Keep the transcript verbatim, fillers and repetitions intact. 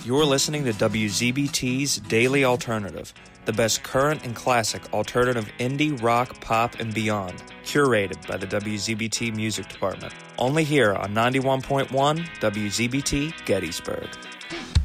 You're listening to W Z B T's Daily Alternative, the best current and classic alternative indie, rock, pop, and beyond, curated by the W Z B T Music Department. Only here on ninety-one point one W Z B T Gettysburg.